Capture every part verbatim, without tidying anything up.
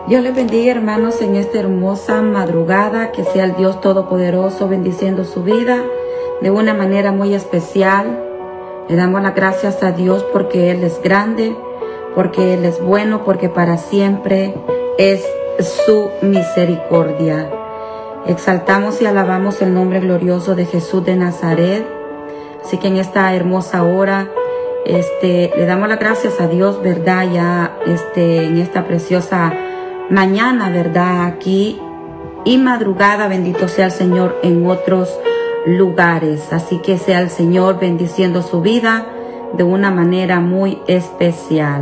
Dios les bendiga, hermanos, en esta hermosa madrugada. Que sea el Dios Todopoderoso bendiciendo su vida de una manera muy especial. Le damos las gracias a Dios porque Él es grande, porque Él es bueno, porque para siempre es su misericordia. Exaltamos y alabamos el nombre glorioso de Jesús de Nazaret. Así que en esta hermosa hora este, le damos las gracias a Dios, ¿verdad? Ya este, en esta preciosa mañana, ¿verdad? Aquí y madrugada, bendito sea el Señor en otros lugares. Así que sea el Señor bendiciendo su vida de una manera muy especial.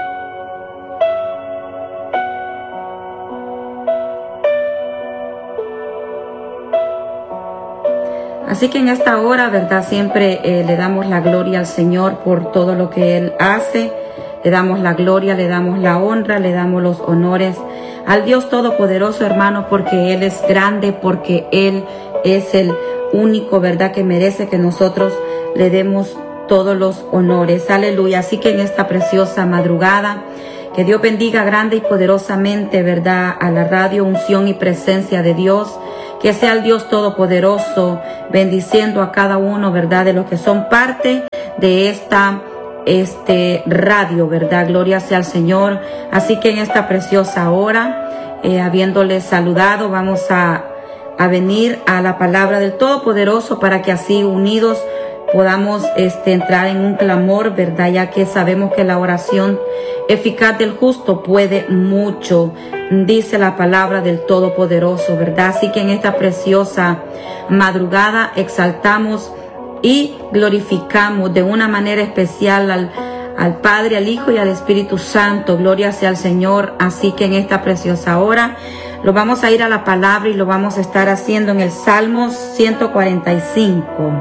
Así que en esta hora, ¿verdad? Siempre eh, le damos la gloria al Señor por todo lo que Él hace. Le damos la gloria, le damos la honra, le damos los honores al Dios Todopoderoso, hermano, porque Él es grande, porque Él es el único, ¿verdad?, que merece que nosotros le demos todos los honores. Aleluya. Así que en esta preciosa madrugada, que Dios bendiga grande y poderosamente, ¿verdad?, a la radio Unción y Presencia de Dios. Que sea el Dios Todopoderoso bendiciendo a cada uno, ¿verdad?, de los que son parte de esta este radio, ¿verdad? Gloria sea al Señor. Así que en esta preciosa hora, eh, habiéndole saludado, vamos a, a venir a la palabra del Todopoderoso para que así unidos podamos este, entrar en un clamor, ¿verdad? Ya que sabemos que la oración eficaz del justo puede mucho, dice la palabra del Todopoderoso, ¿verdad? Así que en esta preciosa madrugada exaltamos y glorificamos de una manera especial al, al Padre, al Hijo y al Espíritu Santo. Gloria sea al Señor. Así que en esta preciosa hora lo vamos a ir a la palabra y lo vamos a estar haciendo en el Salmo ciento cuarenta y cinco.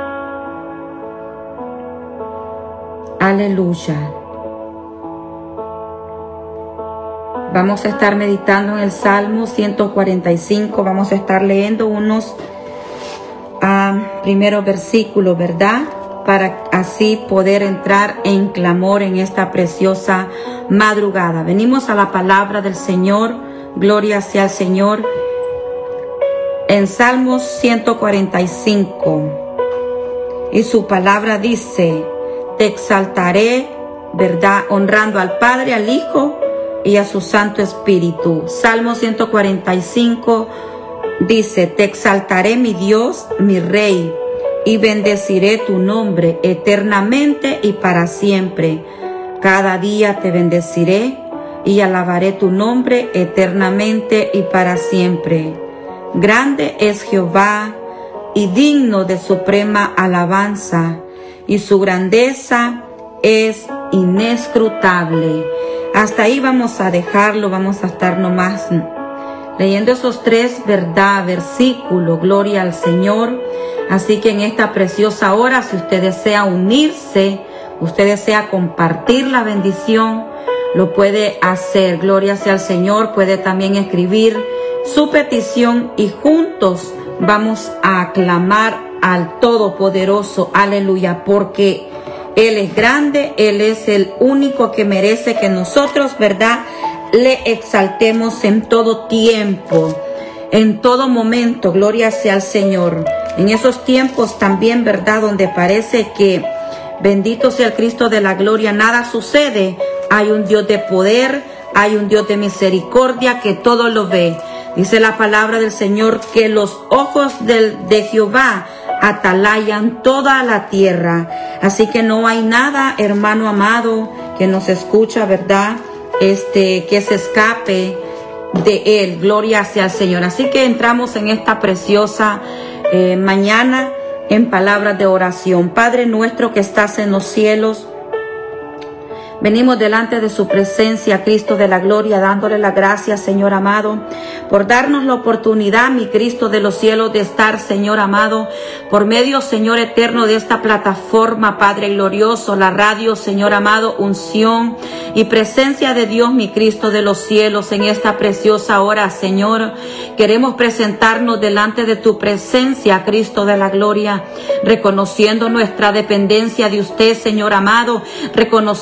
Aleluya. Vamos a estar meditando en el Salmo ciento cuarenta y cinco. Vamos a estar leyendo unos uh, primeros versículos, ¿verdad? Para así poder entrar en clamor en esta preciosa madrugada. Venimos a la palabra del Señor. Gloria sea al Señor. En Salmos ciento cuarenta y cinco. Y su palabra dice: te exaltaré, ¿verdad?, honrando al Padre, al Hijo y a su Santo Espíritu. Salmo ciento cuarenta y cinco dice: te exaltaré, mi Dios, mi Rey, y bendeciré tu nombre eternamente y para siempre. Cada día te bendeciré y alabaré tu nombre eternamente y para siempre. Grande es Jehová y digno de suprema alabanza, y su grandeza es inescrutable. Hasta ahí vamos a dejarlo, vamos a estar nomás leyendo esos tres, ¿verdad?, versículos. Gloria al Señor. Así que en esta preciosa hora, si usted desea unirse, usted desea compartir la bendición, lo puede hacer. Gloria sea al Señor. Puede también escribir su petición y juntos vamos a aclamar al Todopoderoso. Aleluya, porque Él es grande, Él es el único que merece que nosotros, ¿verdad?, le exaltemos en todo tiempo, en todo momento. Gloria sea al Señor. En esos tiempos también, ¿verdad?, donde parece que bendito sea el Cristo de la gloria, nada sucede. Hay un Dios de poder, hay un Dios de misericordia que todo lo ve. Dice la palabra del Señor que los ojos del, de Jehová atalayan toda la tierra. Así que no hay nada, hermano amado, que nos escucha, ¿verdad?, este, que se escape de Él. Gloria sea al Señor. Así que entramos en esta preciosa eh, mañana en palabras de oración. Padre nuestro que estás en los cielos, venimos delante de su presencia, Cristo de la gloria, dándole las gracias, Señor amado, por darnos la oportunidad, mi Cristo de los cielos, de estar, Señor amado, por medio, Señor eterno, de esta plataforma, Padre glorioso, la radio, Señor amado, unción y presencia de Dios, mi Cristo de los cielos. En esta preciosa hora, Señor, queremos presentarnos delante de tu presencia, Cristo de la gloria, reconociendo nuestra dependencia de usted, Señor amado, reconociendo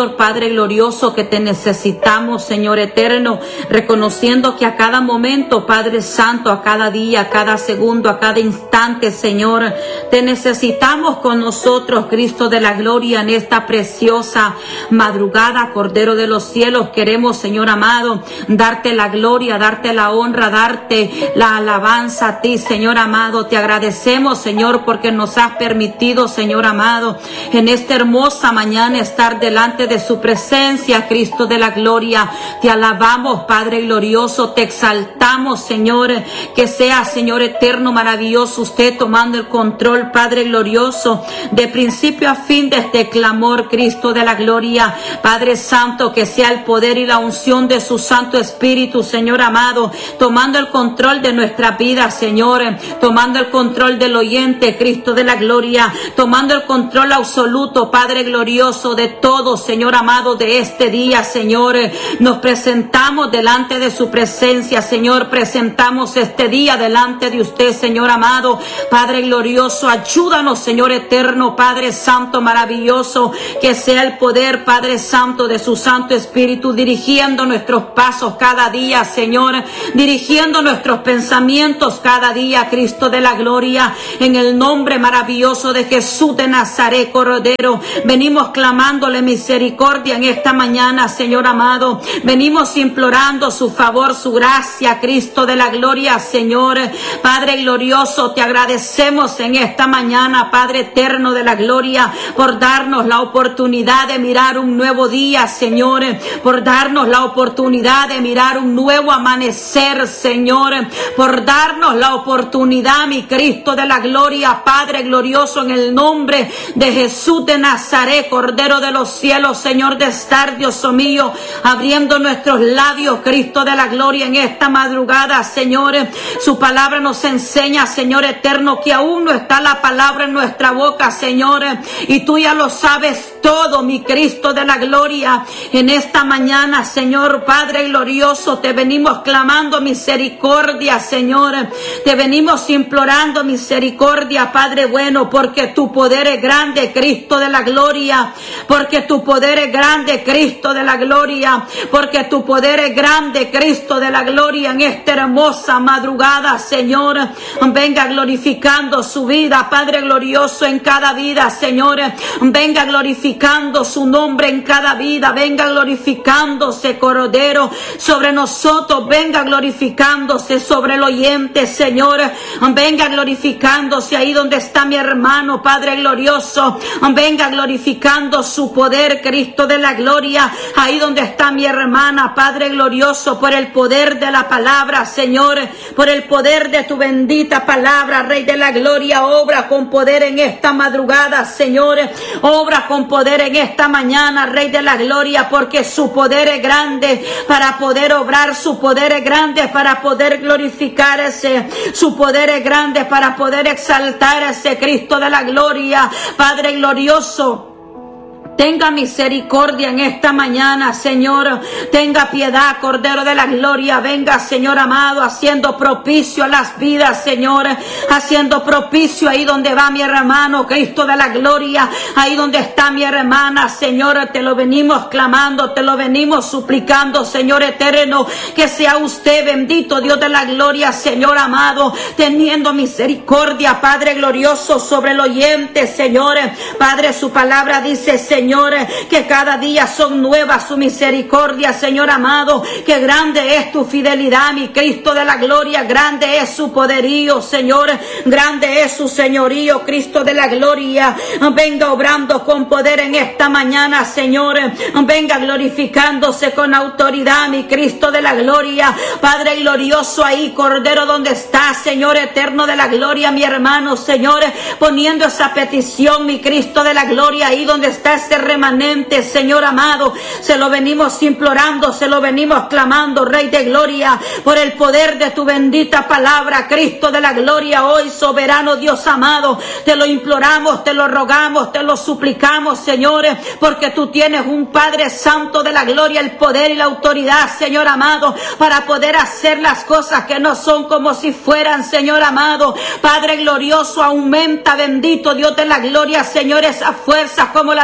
Señor, Padre glorioso, que te necesitamos, Señor eterno, reconociendo que a cada momento, Padre Santo, a cada día, a cada segundo, a cada instante, Señor, te necesitamos con nosotros, Cristo de la gloria, en esta preciosa madrugada, Cordero de los cielos. Queremos, Señor amado, darte la gloria, darte la honra, darte la alabanza a ti, Señor amado. Te agradecemos, Señor, porque nos has permitido, Señor amado, en esta hermosa mañana estar delante de su presencia, Cristo de la gloria. Te alabamos, Padre glorioso, te exaltamos, Señor, que sea, Señor eterno, maravilloso, usted tomando el control, Padre glorioso, de principio a fin de este clamor, Cristo de la gloria. Padre santo, que sea el poder y la unción de su Santo Espíritu, Señor amado, tomando el control de nuestra vida, Señor, tomando el control del oyente, Cristo de la gloria, tomando el control absoluto, Padre glorioso, de todo, Señor amado, de este día, Señor. Nos presentamos delante de su presencia, Señor, presentamos este día delante de usted, Señor amado, Padre glorioso, ayúdanos, Señor eterno, Padre santo, maravilloso, que sea el poder, Padre santo, de su Santo Espíritu, dirigiendo nuestros pasos cada día, Señor, dirigiendo nuestros pensamientos cada día, Cristo de la gloria, en el nombre maravilloso de Jesús de Nazaret, Cordero. Venimos clamándole misericordia en esta mañana, Señor amado, venimos implorando su favor, su gracia, Cristo de la gloria, Señor, Padre glorioso, te agradecemos en esta mañana, Padre eterno de la gloria, por darnos la oportunidad de mirar un nuevo día, Señor, por darnos la oportunidad de mirar un nuevo amanecer, Señor, por darnos la oportunidad, mi Cristo de la gloria, Padre glorioso, en el nombre de Jesús de Nazaret, Cordero de los cielos, Señor, de estar, Dios mío, abriendo nuestros labios, Cristo de la gloria, en esta madrugada, Señor. Su palabra nos enseña, Señor eterno, que aún no está la palabra en nuestra boca, Señor, y tú ya lo sabes todo, mi Cristo de la gloria. En esta mañana, Señor, Padre glorioso, te venimos clamando misericordia, Señor, te venimos implorando misericordia, Padre bueno, porque tu poder es grande, Cristo de la gloria, porque tu poder es grande, Cristo de la gloria, porque tu poder es grande, Cristo de la gloria, en esta hermosa madrugada, Señor. Venga glorificando su vida, Padre glorioso, en cada vida, Señor. Venga glorificando su nombre en cada vida, venga glorificándose, Cordero, sobre nosotros, venga glorificándose sobre el oyente, Señor. Venga glorificándose ahí donde está mi hermano, Padre glorioso. Venga glorificando su poder, Cristo de la gloria, ahí donde está mi hermana, Padre glorioso, por el poder de la palabra, Señor, por el poder de tu bendita palabra, Rey de la gloria. Obra con poder en esta madrugada, Señor, obra con poder en esta mañana, Rey de la gloria, porque su poder es grande para poder obrar, su poder es grande para poder glorificarse, su poder es grande para poder exaltarse, Cristo de la gloria, Padre glorioso. Tenga misericordia en esta mañana, Señor. Tenga piedad, Cordero de la gloria. Venga, Señor amado, haciendo propicio a las vidas, Señor. Haciendo propicio ahí donde va mi hermano, Cristo de la gloria. Ahí donde está mi hermana, Señor. Te lo venimos clamando, te lo venimos suplicando, Señor eterno. Que sea usted bendito, Dios de la gloria, Señor amado. Teniendo misericordia, Padre glorioso, sobre el oyente, Señor. Padre, su palabra dice, Señor, que cada día son nuevas su misericordia, Señor amado, que grande es tu fidelidad, mi Cristo de la gloria, grande es su poderío, Señor, grande es su señorío, Cristo de la gloria. Venga obrando con poder en esta mañana, Señor, venga glorificándose con autoridad, mi Cristo de la gloria, Padre glorioso, ahí, Cordero, donde está, Señor eterno de la gloria, mi hermano, Señor, poniendo esa petición, mi Cristo de la gloria, ahí donde está ese remanente, Señor amado, se lo venimos implorando, se lo venimos clamando, Rey de gloria, por el poder de tu bendita palabra, Cristo de la gloria. Hoy, soberano Dios amado, te lo imploramos, te lo rogamos, te lo suplicamos, Señor, porque tú tienes un Padre santo de la gloria, el poder y la autoridad, Señor amado, para poder hacer las cosas que no son como si fueran, Señor amado. Padre glorioso, aumenta, bendito Dios de la gloria, Señor, esas fuerzas como las del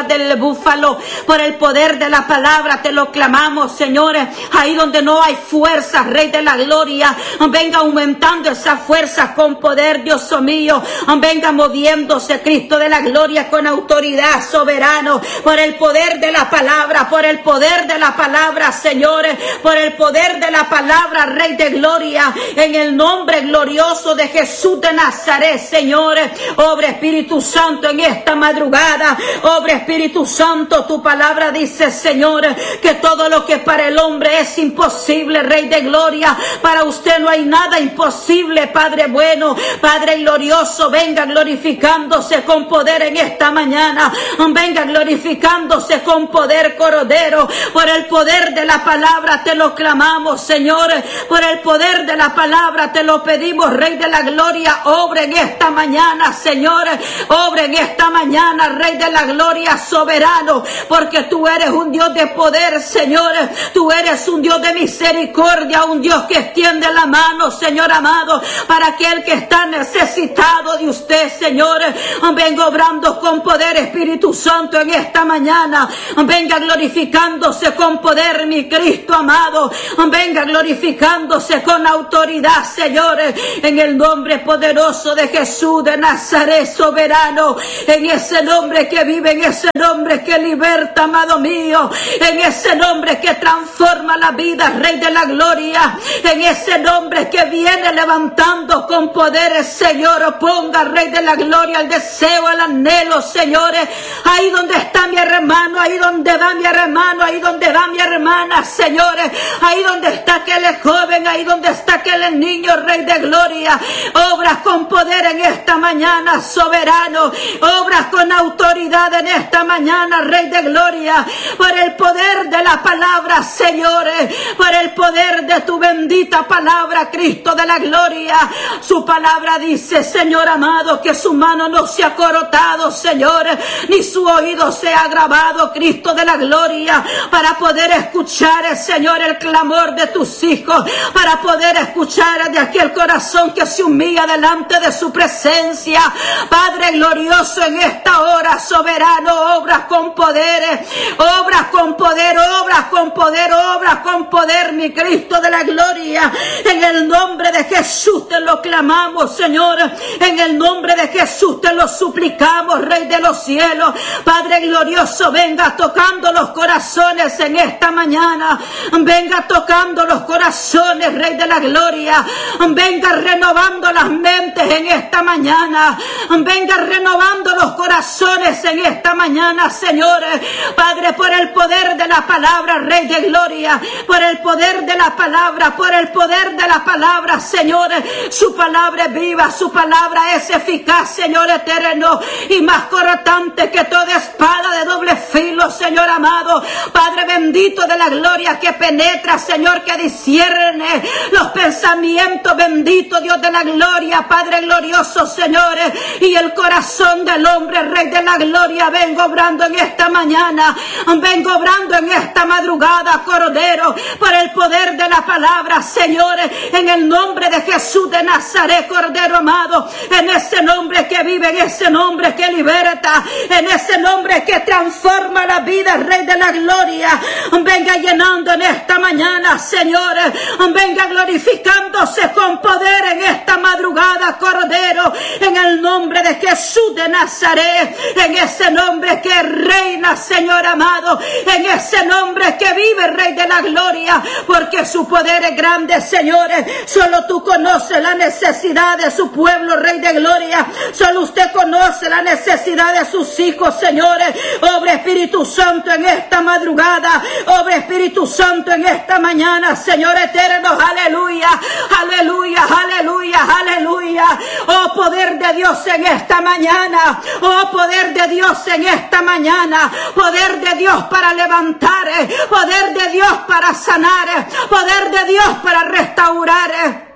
búfalo. Por el poder de la palabra te lo clamamos, señores. Ahí donde no hay fuerza, Rey de la gloria, venga aumentando esa fuerza con poder, Dios mío. Venga moviéndose, Cristo de la gloria, con autoridad, soberano. Por el poder de la palabra, por el poder de la palabra, señores. Por el poder de la palabra, Rey de gloria. En el nombre glorioso de Jesús de Nazaret, señores. Obra Espíritu Santo en esta madrugada. Obra Espíritu Santo, tu palabra dice, Señor, que todo lo que para el hombre es imposible, Rey de gloria, para usted no hay nada imposible, Padre bueno, Padre glorioso. Venga glorificándose con poder en esta mañana. Venga glorificándose con poder, Cordero. Por el poder de la palabra te lo clamamos, Señor. Por el poder de la palabra te lo pedimos, Rey de la gloria. Obra en esta mañana, Señor. Obra en esta mañana, Rey de la gloria, soberano. Porque tú eres un Dios de poder, Señor. Tú eres un Dios de misericordia, un Dios que extiende la mano, Señor amado, para aquel que está necesitado de usted, Señor. Venga obrando con poder, Espíritu Santo, en esta mañana. Venga glorificándose con poder, mi Cristo amado. Venga glorificándose con autoridad, Señor, en el nombre poderoso de Jesús de Nazaret, soberano. En ese nombre que vive, en ese nombre que liberta, amado mío. En ese nombre que transforma la vida, Rey de la gloria. En ese nombre que viene levantando con poder, Señor. Ponga, Rey de la gloria, el deseo, el anhelo, señores. Ahí donde está mi hermano, ahí donde va mi hermano, ahí donde va mi hermana, señores. Ahí donde está aquel joven, ahí donde está aquel niño, Rey de gloria. Obras con poder en esta mañana, soberano. Obras con autoridad en esta mañana, Rey de gloria. Por el poder de la palabra, señores. Por el poder de tu bendita palabra, Cristo de la gloria. Su palabra dice, Señor amado, que su mano no se ha cortado, Señor, ni su oído se ha agravado, Cristo de la gloria, para poder escuchar, Señor, el clamor de tus hijos, para poder escuchar de aquel corazón que se humilla delante de su presencia. Padre glorioso, en esta hora, soberano, obras con poder, obras con poder, obras con poder, obras con poder, mi Cristo de la gloria. En el nombre de Jesús te lo clamamos, Señor. En el nombre de Jesús te lo suplicamos, Rey de los cielos. Padre glorioso, venga tocando los corazones en esta mañana. Venga tocando los corazones, Rey de la gloria. Venga renovando las mentes en esta mañana. Venga renovando los corazones en esta mañana, Señor. Padre, por el poder de la palabra, Rey de gloria. Por el poder de la palabra, por el poder de la palabra, Señor. Su palabra es viva, su palabra es eficaz, Señor eterno, y más cortante que toda espada de doble filo, Señor amado. Padre bendito de la gloria, que penetra, Señor, que discierne los pensamientos, bendito Dios de la gloria, Padre glorioso, Señor, y el corazón del hombre, Rey de la gloria. Vengo obrando en esta mañana, vengo obrando en esta madrugada, Cordero, por el poder de la palabra, Señor, en el nombre de Jesús de Nazaret, Cordero amado, en ese nombre que vive, en ese nombre que liberta, en ese nombre que transforma la vida, Rey de la gloria. Venga llenando en esta mañana, Señor, venga glorificándose con poder en esta madrugada, Cordero, en el nombre de Jesús de Nazaret, en ese nombre que reina, Señor amado, en ese nombre que vive, Rey de la gloria, porque su poder es grande, señores. Solo tú conoces la necesidad de su pueblo, Rey de gloria. Solo usted conoce la necesidad de sus hijos, señores. Obra Espíritu Santo en esta madrugada, obra Espíritu Santo en esta mañana, Señor eterno. Aleluya, aleluya, aleluya, aleluya. Oh poder de Dios en esta mañana, oh poder de Dios en esta mañana, poder de Dios para levantar, poder de Dios para sanar, poder de Dios para restaurar.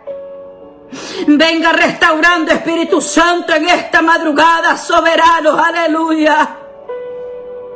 Venga restaurando, Espíritu Santo, en esta madrugada, soberano, aleluya.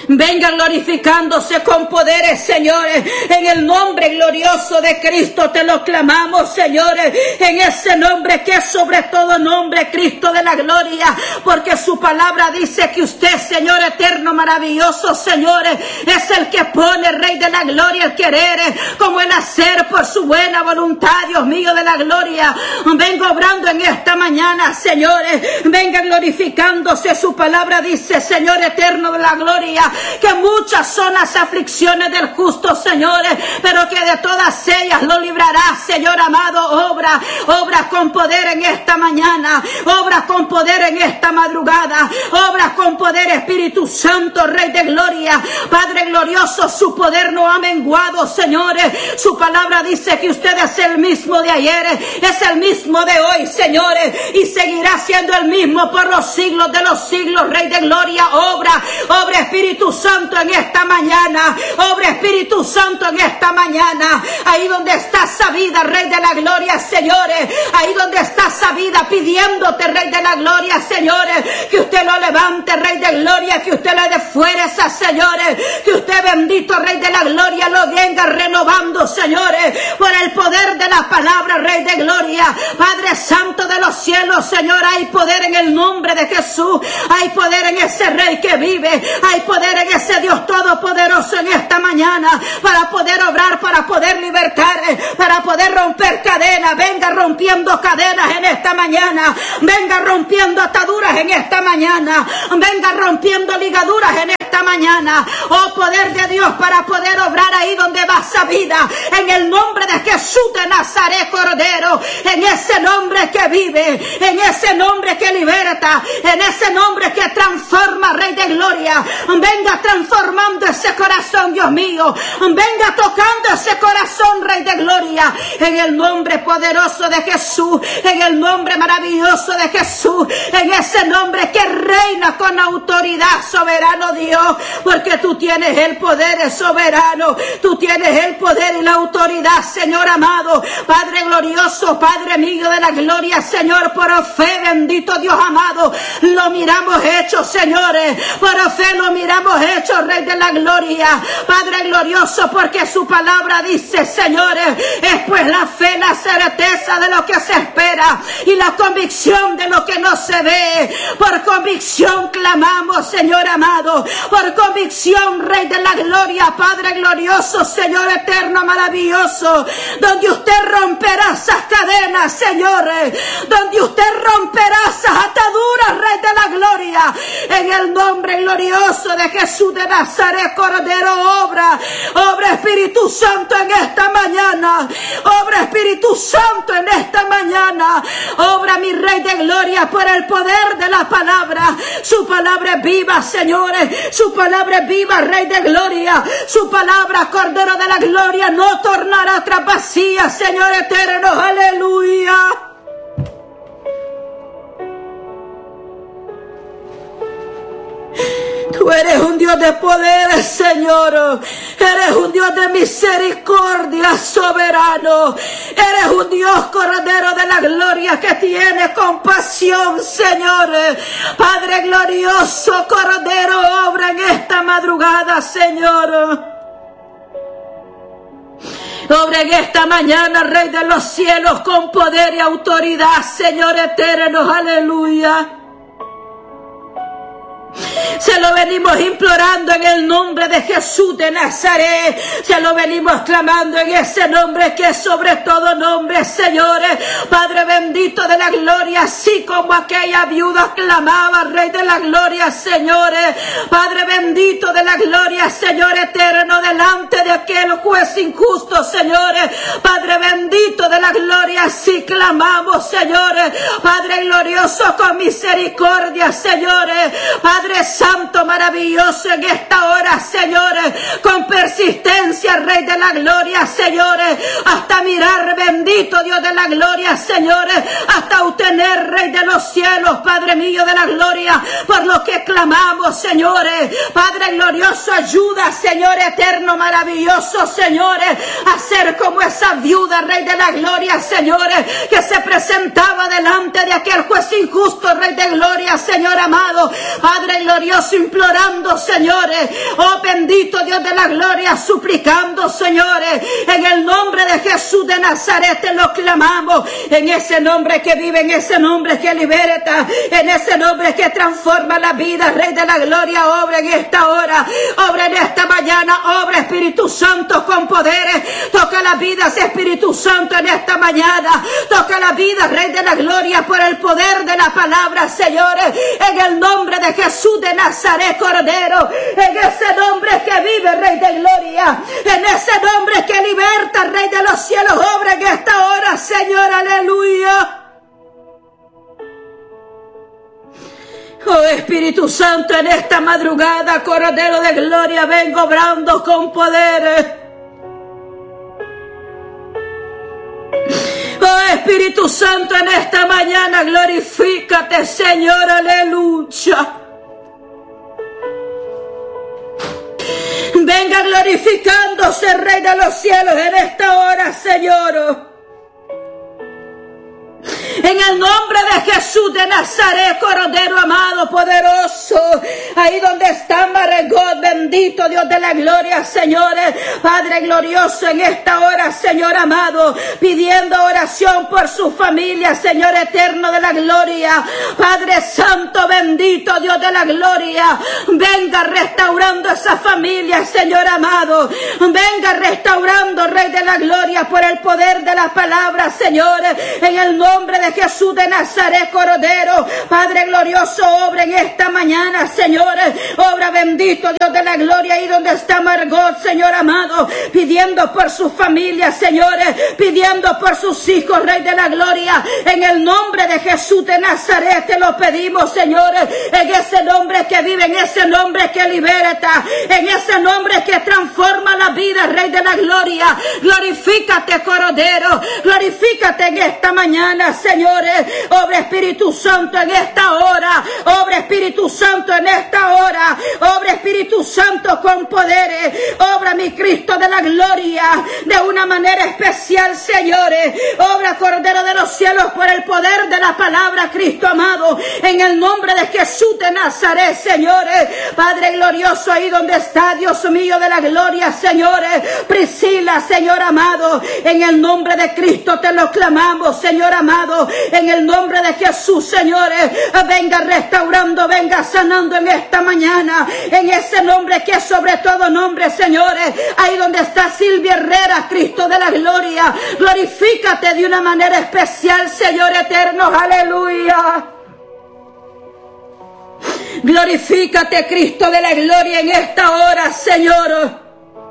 venga glorificándose con poderes, señores. En el nombre glorioso de Cristo te lo clamamos, señores. En ese nombre que es sobre todo nombre, Cristo de la gloria. Porque su palabra dice que usted, Señor eterno, maravilloso, señores, es el que pone, Rey de la gloria, el querer como el hacer por su buena voluntad, Dios mío de la gloria. Vengo obrando en esta mañana, señores. Venga glorificándose. Su palabra dice, Señor eterno de la gloria, que muchas son las aflicciones del justo, señores, pero que de todas ellas lo librará, Señor amado. Obra, obra con poder en esta mañana, obra con poder en esta madrugada, obra con poder, Espíritu Santo, Rey de gloria, Padre glorioso. Su poder no ha menguado, señores. Su palabra dice que usted es el mismo de ayer, es el mismo de hoy, señores, y seguirá siendo el mismo por los siglos de los siglos, Rey de gloria. Obra, obra Espíritu Santo en esta mañana, obra Espíritu Santo en esta mañana, ahí donde está esa vida, Rey de la gloria, señores, ahí donde está esa vida pidiéndote, Rey de la gloria, señores, que usted lo levante, Rey de gloria, que usted le dé fuerza, señores, que usted, bendito Rey de la gloria, lo venga renovando, señores, por el poder de la palabra, Rey de gloria. Padre Santo de los cielos, Señor, hay poder en el nombre de Jesús, hay poder en ese Rey que vive, hay poder en ese Dios todopoderoso en esta mañana, para poder obrar, para poder libertar, para poder romper cadenas. Venga rompiendo cadenas en esta mañana, venga rompiendo ataduras en esta mañana, venga rompiendo ligaduras en esta mañana. Oh poder de Dios, para poder obrar ahí donde va esa vida, en el nombre de Jesús de Nazaret, Cordero, en ese nombre que vive, en ese nombre que liberta, en ese nombre que transforma, Rey de gloria. Venga transformando ese corazón, Dios mío, venga tocando ese corazón, Rey de gloria, en el nombre poderoso de Jesús, en el nombre maravilloso de Jesús, en ese nombre que reina con autoridad, soberano Dios, porque tú tienes el poder soberano, tú tienes el poder y la autoridad, Señor amado, Padre glorioso, Padre mío de la gloria, Señor, por fe, bendito Dios amado, lo miramos hecho, señores, por fe lo miramos hecho, Rey de la gloria, Padre glorioso, porque su palabra dice, señores, es pues la fe, la certeza de lo que se espera y la convicción de lo que no se ve. Por convicción clamamos, Señor amado, por convicción, Rey de la gloria, Padre glorioso, Señor eterno, maravilloso, donde usted romperá esas cadenas, señores, donde usted romperá esas ataduras, Rey de la gloria, en el nombre glorioso de Jesús de Nazaret, Cordero. Obra, obra Espíritu Santo en esta mañana, obra Espíritu Santo en esta mañana, obra mi Rey de gloria, por el poder de la palabra. Su palabra es viva, señores, su palabra es viva, Rey de gloria, su palabra, Cordero de la gloria, no tornará atrás vacía, Señor eterno, aleluya. Tú eres un Dios de poder, Señor. Eres un Dios de misericordia, soberano. Eres un Dios, Cordero de la gloria, que tiene compasión, Señor. Padre glorioso, Cordero, obra en esta madrugada, Señor. Obra en esta mañana, Rey de los cielos, con poder y autoridad, Señor eterno, aleluya. Se lo venimos implorando en el nombre de Jesús de Nazaret. Se lo venimos clamando en ese nombre que es sobre todo nombre, señores. Padre bendito de la gloria, así como aquella viuda clamaba, Rey de la gloria, señores. Padre bendito de la gloria, Señor eterno, delante de aquel juez injusto, señores. Padre bendito de la gloria, así clamamos, señores. Padre glorioso, con misericordia, señores. Padre Santo, maravilloso, en esta hora, señores, con persistencia, Rey de la gloria, señores, hasta mirar, bendito Dios de la gloria, señores, hasta obtener, Rey de los cielos, Padre mío de la gloria, por lo que clamamos, señores. Padre glorioso, ayuda, Señor eterno, maravilloso, señores, a ser como esa viuda, Rey de la gloria, señores, que se presentaba delante de aquel juez injusto, Rey de gloria, Señor amado. Padre glorioso, Dios, implorando, señores. Oh, bendito Dios de la gloria, suplicando, señores. En el nombre de Jesús de Nazaret te lo clamamos. En ese nombre que vive, en ese nombre que liberta, en ese nombre que transforma la vida, Rey de la gloria, obra en esta hora, obra en esta mañana, obra Espíritu Santo con poderes. Toca la vida, Espíritu Santo, en esta mañana. Toca la vida, Rey de la gloria, por el poder de la palabra, señores. En el nombre de Jesús de Nazaret, Cordero. En ese nombre que vive, Rey de gloria. En ese nombre que liberta, Rey de los cielos, obra en esta hora, Señor. Aleluya. Oh, Espíritu Santo, en esta madrugada, Cordero de gloria, vengo obrando con poder. Oh, Espíritu Santo, en esta mañana, glorifícate, Señor, aleluya. Venga glorificándose, Rey de los cielos, en esta hora, Señor. En el nombre de Jesús de Nazaret, Cordero amado, poderoso, ahí donde está Margot, bendito Dios de la gloria, señores, Padre glorioso, en esta hora, Señor amado, pidiendo oración por su familia, Señor eterno de la gloria, Padre santo, bendito Dios de la gloria, venga restaurando esa familia, Señor amado, venga restaurando, Rey de la gloria, por el poder de la palabra, señores, en el nombre de Jesús de Nazaret, Cordero, Padre glorioso, obra en esta mañana, señores, obra bendito Dios de la gloria, ahí donde está Margot, Señor amado, pidiendo por su familia, señores, pidiendo por sus hijos, Rey de la gloria, en el nombre de Jesús de Nazaret te lo pedimos, señores, en ese nombre que vive, en ese nombre que liberta, en ese nombre que transforma la vida, Rey de la gloria, glorifícate, Cordero, glorifícate en esta mañana, señores, obra Espíritu Santo en esta hora, obra Espíritu Santo en esta hora, obra Espíritu Santo con poderes, obra mi Cristo de la gloria, de una manera especial, señores, obra Cordero de los cielos por el poder de la palabra, Cristo amado, en el nombre de Jesús de Nazaret, señores, Padre glorioso, ahí donde está, Dios mío de la gloria, señores, Priscila, Señor amado, en el nombre de Cristo te lo clamamos, Señor amado, en el nombre de Jesús, señores, venga restaurando, venga sanando en esta mañana, en ese nombre que es sobre todo nombre, señores, ahí donde está Silvia Herrera, Cristo de la gloria, glorifícate de una manera especial, Señor eterno, aleluya. Glorifícate, Cristo de la gloria, en esta hora, Señor.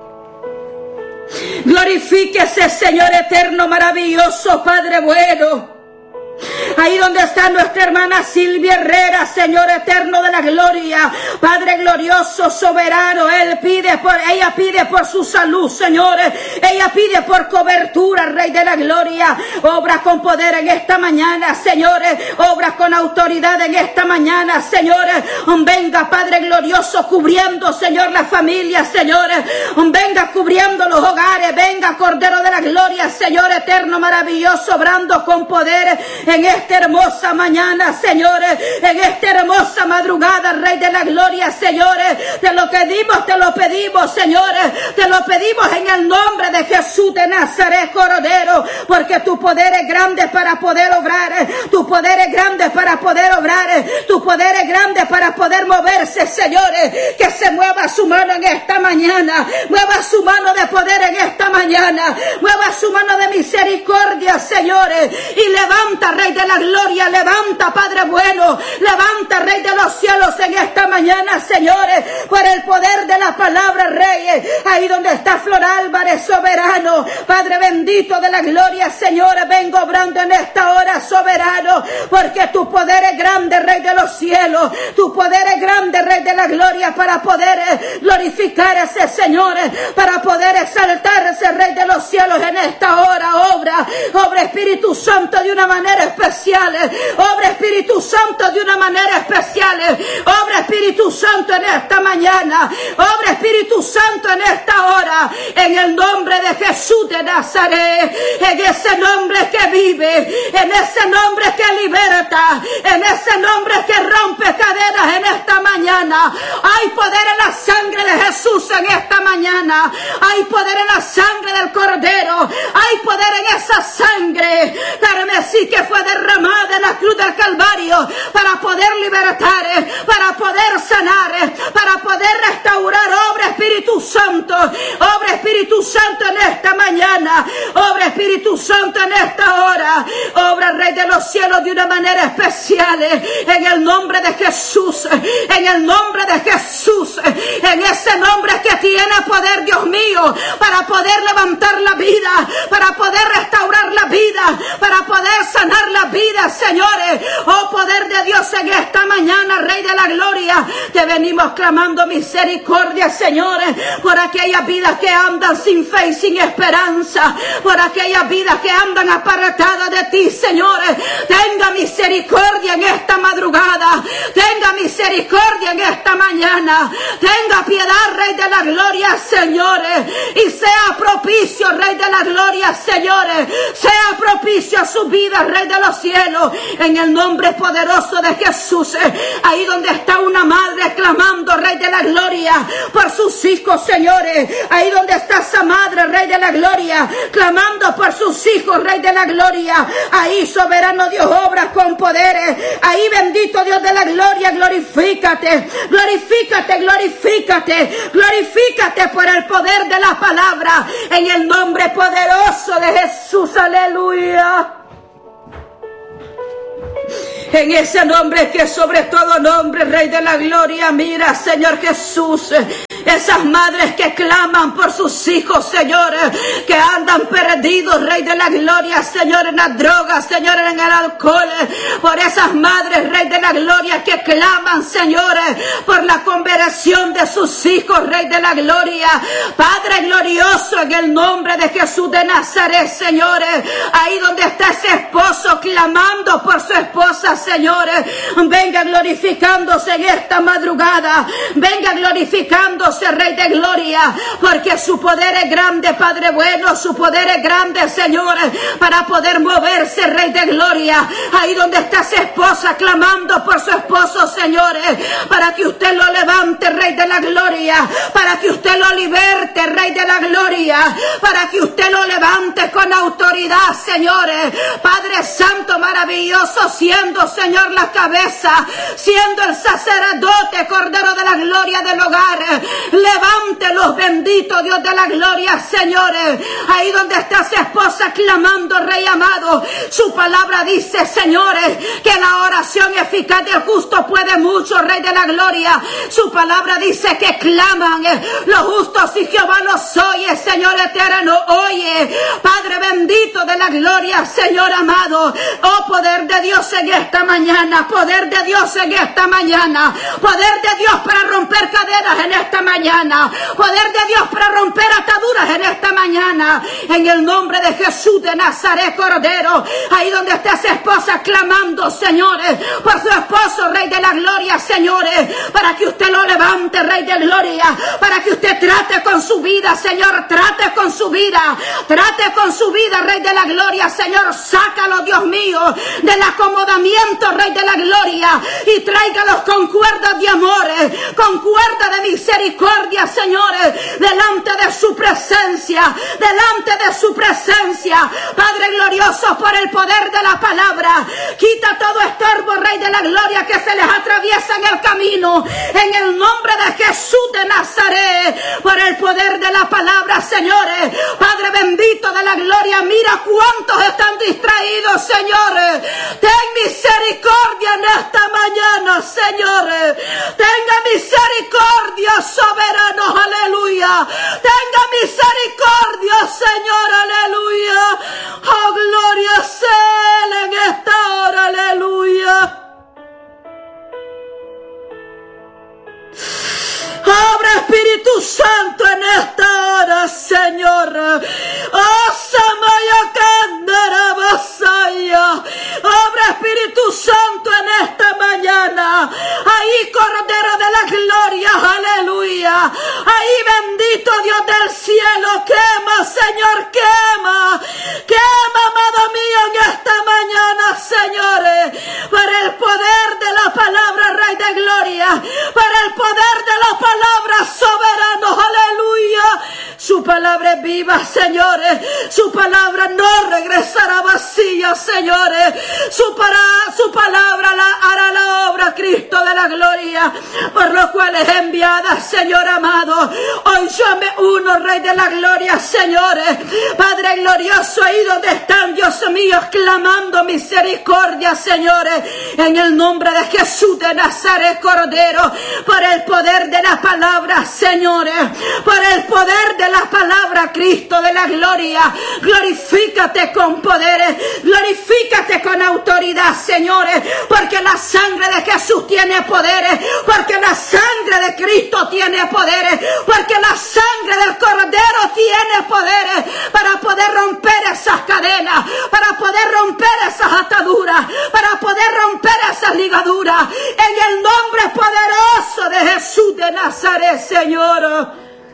Glorifíquese, Señor eterno, maravilloso, Padre bueno. Ahí donde está nuestra hermana Silvia Herrera, Señor eterno de la gloria, Padre glorioso, soberano, Él pide por, ella pide por su salud, señores, ella pide por cobertura, Rey de la gloria, obra con poder en esta mañana, señores, obra con autoridad en esta mañana, señores, venga, Padre glorioso, cubriendo, Señor, la familia, señores, venga cubriendo los hogares, venga, Cordero de la gloria, Señor eterno, maravilloso, obrando con poder en esta hermosa mañana, señores, en esta hermosa madrugada, Rey de la gloria, señores, te lo pedimos, te lo pedimos, señores, te lo pedimos en el nombre de Jesús de Nazaret, Cordero, porque tu poder es grande para poder obrar, tu poder es grande para poder obrar, tu poder es grande para poder moverse, señores, que se mueva su mano en esta mañana, mueva su mano de poder en esta mañana, mueva su mano de misericordia, señores, y levanta, Rey de la gloria, levanta, Padre bueno, levanta, Rey de los cielos, en esta mañana, señores, por el poder de la palabra, Rey, ahí donde está Flor Álvarez, soberano, Padre bendito de la gloria, señores, vengo obrando en esta hora, soberano, porque tu poder es grande, Rey de los cielos, tu poder es grande, Rey de la gloria, para poder glorificar a ese Señor, para poder exaltar a ese Rey Rey de los cielos, en esta hora, obra, obra Espíritu Santo de una manera especial, obra Espíritu Santo de una manera especial, obra Espíritu Santo en esta mañana, obra Espíritu Santo en esta hora, en el nombre de Jesús de Nazaret, en ese nombre que vive, en ese nombre que liberta, en ese nombre que rompe cadenas en esta mañana. Hay poder en la sangre de Jesús en esta mañana, hay poder en la sangre del Cordero, hay poder en esa sangre carmesí que fue derramada en la cruz del Calvario para poder libertar, para poder sanar, para poder restaurar. Obra Espíritu Santo, obra Espíritu Santo en esta mañana, obra Espíritu Santo en esta hora, obra Rey de los cielos de una manera especial, en el nombre de Jesús, en el nombre de Jesús, en ese nombre que tiene poder, Dios mío, para poder levantar la vida, para poder restaurar la vida, para poder sanar la vida, señores. Oh poder de Dios, en esta mañana, Rey de la gloria, te venimos clamando misericordia, señores, por aquellas vidas que andan sin fe y sin esperanza, por aquellas vidas que andan apartadas de ti, señores. Tenga misericordia en esta madrugada, tenga misericordia en esta mañana, tenga piedad, Rey de la gloria, señores, y sea propicio, Rey de la gloria, señores, sea propicio a su vida, Rey de los cielos, en el nombre poderoso de Jesús. Ahí donde está una madre clamando, Rey de la gloria, por sus hijos, señores, ahí donde está esa madre, Rey de la gloria, clamando por sus hijos, Rey de la gloria, ahí soberano Dios, obra con poderes, ahí bendito Dios de la gloria, glorifícate, glorifícate, glorifícate, glorifícate por el poder de la palabra, en el nombre poderoso de Jesús, aleluya. En ese nombre que sobre todo nombre, Rey de la gloria, mira, Señor Jesús, esas madres que claman por sus hijos, señores, que andan perdidos, Rey de la gloria, Señor, en las drogas, Señor, en el alcohol, por esas madres, Rey de la gloria, que claman, señores, por la conversión de sus hijos, Rey de la gloria, Padre glorioso, en el nombre de Jesús de Nazaret, señores, ahí donde está ese esposo clamando por su esposa, señores, venga glorificándose en esta madrugada, venga glorificándose, Rey de gloria, porque su poder es grande, Padre bueno, su poder es grande, señores, para poder moverse, Rey de gloria, ahí donde está esa esposa clamando por su esposo, señores, para que usted lo levante, Rey de la gloria, para que usted lo liberte, Rey de la gloria, para que usted lo levante con autoridad, señores, Padre santo, maravilloso, siendo, Señor, la cabeza, siendo el sacerdote, Cordero de la gloria del hogar. Levántelos, bendito Dios de la gloria, señores, ahí donde está esa esposa clamando, Rey amado, su palabra dice, señores, que la oración eficaz del justo puede mucho, Rey de la gloria, su palabra dice que claman los justos y Jehová los oye, Señor eterno, oye, Padre bendito de la gloria, Señor amado, oh poder de Dios en esta mañana, poder de Dios en esta mañana, poder de Dios para romper cadenas en esta mañana, poder de Dios para romper ataduras en esta mañana, en el nombre de Jesús de Nazaret, Cordero, ahí donde está esa esposa clamando, señores, por su esposo, Rey de la gloria, señores, para que usted lo levante, Rey de gloria, para que usted trate con su vida, Señor, trate con su vida, trate con su vida, Rey de la gloria, Señor, sácalo, Dios mío, del acomodamiento, Rey de la gloria, y tráigalos con cuerdas de amor, con cuerdas de misericordia, señores, delante de su presencia, delante de su presencia, Padre glorioso, por el poder de la palabra, quita todo estorbo, Rey de la gloria, que se les atraviesa en el camino, en el nombre de Jesús de Nazaret, por el poder de la palabra, señores, Padre bendito de la gloria, mira cuántos están distraídos, señores, ten misericordia en esta mañana, señores, tenga misericordia, soberanos, aleluya, tenga misericordia, Señor, aleluya, oh gloria sea en esta hora, aleluya. Obra Espíritu Santo en esta hora, Señor. Oh, Samaya Candara Basaya. Obra Espíritu Santo en esta mañana. Ahí, Cordero de la Gloria, aleluya. Ahí, bendito Dios del cielo, quema, Señor, quema. Quema, amado mío, en esta mañana, señores. Para el poder de la palabra, Rey de Gloria. Para el poder de la palabra, soberano, aleluya. Su palabra es viva, señores. Su palabra no regresará vacía, señores. Su, para, su palabra la, hará la obra, Cristo de la gloria, por lo cual es enviada, Señor amado. Hoy yo me uno, Rey de la gloria, señores. Padre glorioso, ahí donde están, Dios mío, clamando misericordia, señores, en el nombre de Jesús de Nazaret, Cordero, por el poder de la palabra, señores, por el poder de la palabra, Cristo de la gloria. Glorifícate con poderes, glorifícate con autoridad, señores, porque la sangre de Jesús tiene poderes, porque la sangre de Cristo tiene poderes, porque la sangre del Cordero tiene poderes para poder romper esas cadenas, para poder romper esas ataduras, para poder romper esas ligaduras, en el nombre poderoso de Jesús de Nazaret, Señor.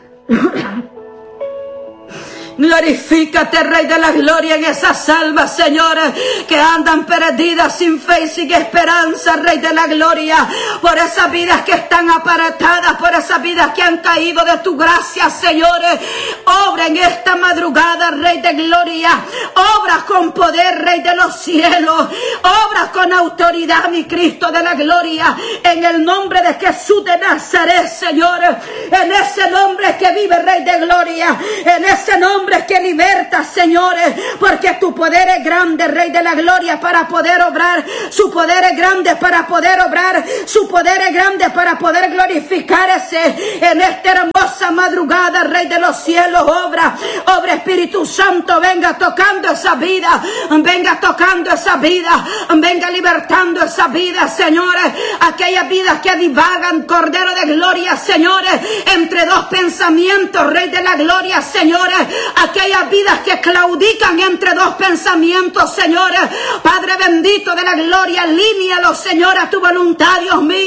Glorifícate, Rey de la gloria, en esas almas, señores, que andan perdidas sin fe y sin esperanza, Rey de la gloria, por esas vidas que están apartadas, por esas vidas que han caído de tu gracia, señores. Obra en esta madrugada, Rey de gloria, obra con poder, Rey de los cielos, obra con autoridad, mi Cristo de la gloria, en el nombre de Jesús de Nazaret, señores, en ese nombre que vive, Rey de gloria, en ese nombre que liberta, señores, porque tu poder es grande, Rey de la gloria, para poder obrar. Su poder es grande para poder obrar. Su poder es grande para poder glorificarse en esta hermosa madrugada, Rey de los cielos. Obra, obra, Espíritu Santo, venga tocando esa vida, venga tocando esa vida, venga libertando esa vida, señores, aquellas vidas que divagan, Cordero de gloria, señores, entre dos pensamientos, Rey de la gloria, señores, aquellas vidas que claudican entre dos pensamientos, señores. Padre bendito de la gloria, alínealos, Señor, a tu voluntad, Dios mío.